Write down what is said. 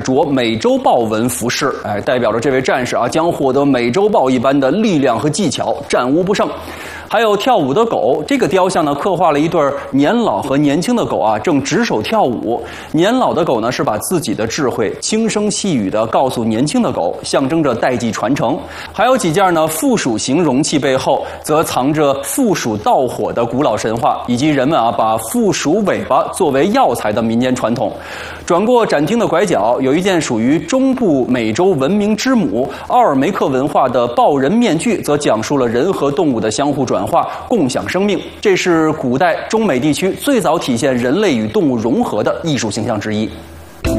着美洲豹纹服饰，代表着这位战士啊将获得美洲豹一般的力量和技巧，战无不胜。还有跳舞的狗，这个雕像呢刻画了一对年老和年轻的狗啊，正执手跳舞。年老的狗呢是把自己的智慧轻声细语地告诉年轻的狗，象征着代际传承。还有几件呢附属型容器背后则藏着附属盗火的古老神话，以及人们啊把附属尾巴作为药材的民间传统。转过展厅的拐角，有一件属于中部美洲文明之母奥尔梅克文化的豹人面具，则讲述了人和动物的相互转化，共享生命。这是古代中美地区最早体现人类与动物融合的艺术形象之一。